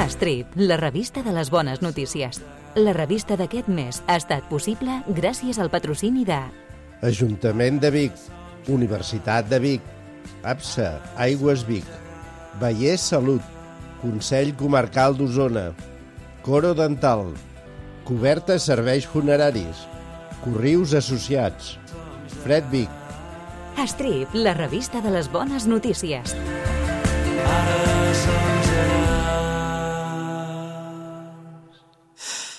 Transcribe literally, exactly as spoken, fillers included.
Strip, la revista de les bones notícies. La revista d'aquest mes ha estat possible gràcies al patrocini de Ajuntament de Vic, Universitat de Vic, APSA, Aigües Vic, Vallès Salut, Consell Comarcal d'Osona, Coro Dental, Coberta Serveis Funeraris, Corrius Associats, Fred Vic. Strip, la revista de les bones notícies. Ara som